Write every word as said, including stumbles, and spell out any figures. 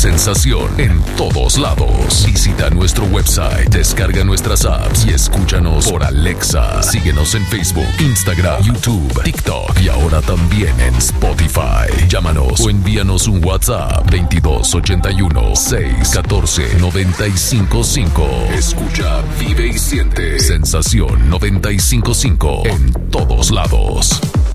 sensación en todos lados. Visita nuestro website, descarga nuestras apps y escúchanos por Alexa. Síguenos en Facebook, Instagram, YouTube, TikTok y ahora también en Spotify. Llámanos o envíanos un WhatsApp veintidós ochenta y uno, seiscientos catorce, noventa y cinco cinco. Escucha, vive y siente Sensación noventa y cinco punto cinco en todos lados.